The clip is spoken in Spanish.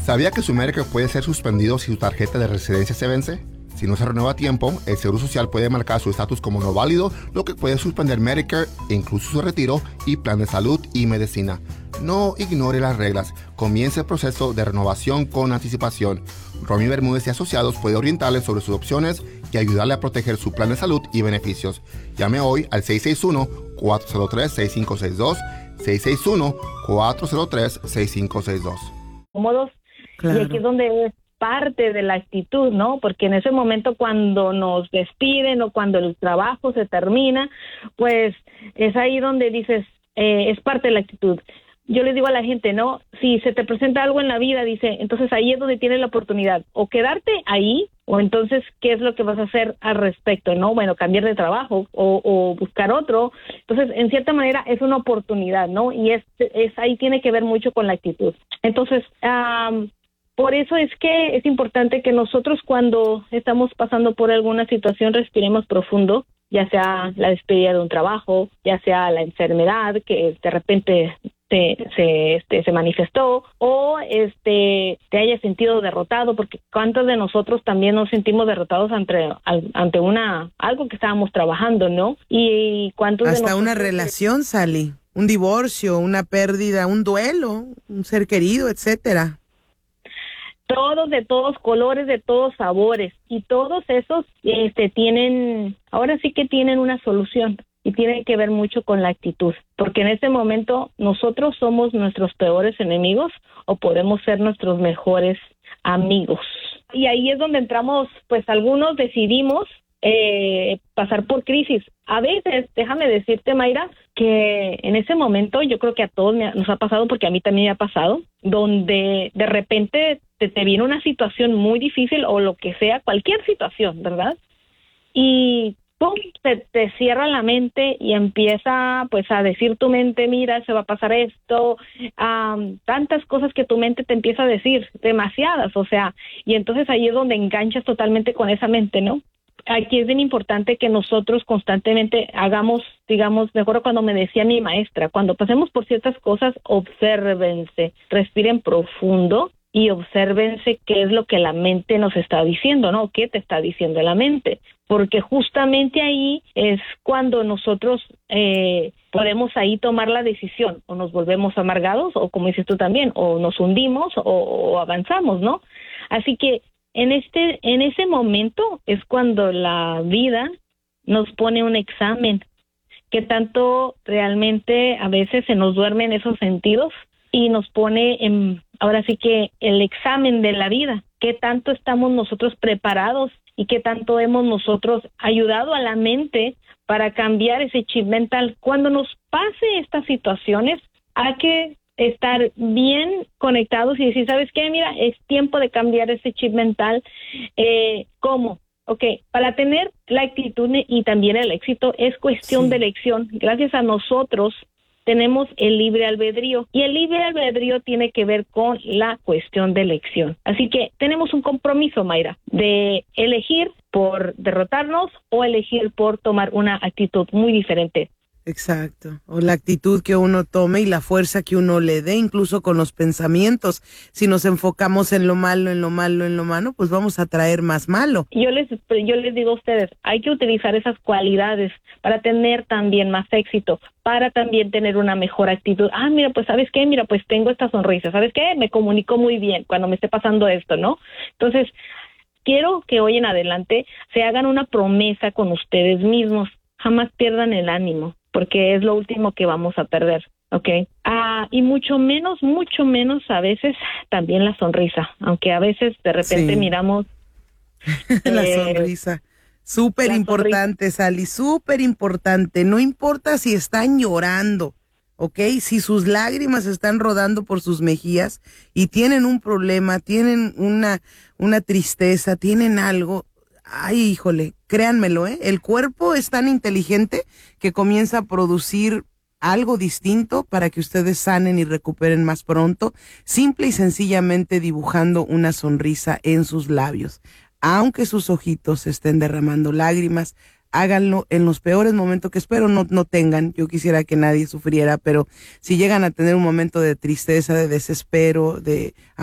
¿Sabía que su Medicare puede ser suspendido si su tarjeta de residencia se vence? Si no se renueva a tiempo, el Seguro Social puede marcar su estatus como no válido, lo que puede suspender Medicare, incluso su retiro y plan de salud y medicina. No ignore las reglas. Comience el proceso de renovación con anticipación. Romy Bermúdez y Asociados puede orientarle sobre sus opciones y ayudarle a proteger su plan de salud y beneficios. Llame hoy al 661-403-6562, 661-403-6562. Cómodos. Claro. Y aquí es donde es parte de la actitud, ¿no? Porque en ese momento cuando nos despiden o cuando el trabajo se termina, pues es ahí donde dices, es parte de la actitud. Yo les digo a la gente, ¿no? Si se te presenta algo en la vida, dice, entonces ahí es donde tienes la oportunidad, o quedarte ahí, o entonces, ¿qué es lo que vas a hacer al respecto, no? Bueno, cambiar de trabajo, o buscar otro. Entonces, en cierta manera, es una oportunidad, ¿no? Y es ahí tiene que ver mucho con la actitud. Entonces, por eso es que es importante que nosotros cuando estamos pasando por alguna situación respiremos profundo, ya sea la despedida de un trabajo, ya sea la enfermedad que de repente se manifestó, o te hayas sentido derrotado, porque cuántos de nosotros también nos sentimos derrotados ante algo que estábamos trabajando, ¿no? Y cuántos hasta de nosotros, una relación, Sally, un divorcio, una pérdida, un duelo, un ser querido, etcétera. Todos, de todos colores, de todos sabores, y todos esos ahora sí que tienen una solución, y tiene que ver mucho con la actitud, porque en este momento nosotros somos nuestros peores enemigos o podemos ser nuestros mejores amigos. Y ahí es donde entramos, pues algunos decidimos pasar por crisis. A veces, déjame decirte, Mayra, que en ese momento yo creo que a todos nos ha pasado, porque a mí también me ha pasado, donde de repente te viene una situación muy difícil o lo que sea, cualquier situación, ¿verdad? Y ¡pum!, te cierra la mente y empieza pues a decir tu mente, mira, se va a pasar esto, tantas cosas que tu mente te empieza a decir, demasiadas, o sea, y entonces ahí es donde enganchas totalmente con esa mente, ¿no? Aquí es bien importante que nosotros constantemente hagamos, digamos, me acuerdo cuando me decía mi maestra, cuando pasemos por ciertas cosas, obsérvense, respiren profundo y obsérvense qué es lo que la mente nos está diciendo, ¿no? ¿Qué te está diciendo la mente? Porque justamente ahí es cuando nosotros podemos ahí tomar la decisión, o nos volvemos amargados, o como dices tú también, o nos hundimos, o avanzamos, ¿no? Así que en ese momento es cuando la vida nos pone un examen, que tanto realmente a veces se nos duermen esos sentidos y nos pone ahora sí que el examen de la vida, qué tanto estamos nosotros preparados y qué tanto hemos nosotros ayudado a la mente para cambiar ese chip mental. Cuando nos pase estas situaciones, hay que estar bien conectados y decir, ¿sabes qué? Mira, es tiempo de cambiar ese chip mental. ¿Cómo? Okay, para tener la actitud y también el éxito es cuestión de elección. Gracias a nosotros tenemos el libre albedrío, y el libre albedrío tiene que ver con la cuestión de elección. Así que tenemos un compromiso, Mayra, de elegir por derrotarnos o elegir por tomar una actitud muy diferente. Exacto, o la actitud que uno tome y la fuerza que uno le dé, incluso con los pensamientos. Si nos enfocamos en lo malo, pues vamos a traer más malo. Yo les digo a ustedes, hay que utilizar esas cualidades para tener también más éxito, para también tener una mejor actitud. Mira, pues ¿sabes qué? Mira, pues tengo esta sonrisa, ¿sabes qué? Me comunico muy bien cuando me esté pasando esto, ¿no? Entonces, quiero que hoy en adelante se hagan una promesa con ustedes mismos, jamás pierdan el ánimo, porque es lo último que vamos a perder, ¿ok? Y mucho menos a veces también la sonrisa, aunque a veces de repente miramos la sonrisa. Súper importante, Sally, súper importante. No importa si están llorando, ¿ok? Si sus lágrimas están rodando por sus mejillas y tienen un problema, tienen una tristeza, tienen algo. Ay, híjole, créanmelo, el cuerpo es tan inteligente que comienza a producir algo distinto para que ustedes sanen y recuperen más pronto, simple y sencillamente dibujando una sonrisa en sus labios. Aunque sus ojitos estén derramando lágrimas, háganlo en los peores momentos, que espero no tengan. Yo quisiera que nadie sufriera, pero si llegan a tener un momento de tristeza, de desespero, de